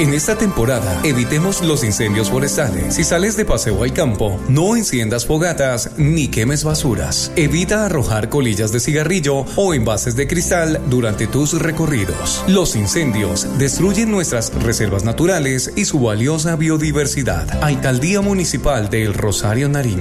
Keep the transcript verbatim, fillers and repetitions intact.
En esta temporada, evitemos los incendios forestales. Si sales de paseo al campo, no enciendas fogatas ni quemes basuras. Evita arrojar colillas de cigarrillo o envases de cristal durante tus recorridos. Los incendios destruyen nuestras reservas naturales y su valiosa biodiversidad. Alcaldía Municipal de El Rosario, Nariño.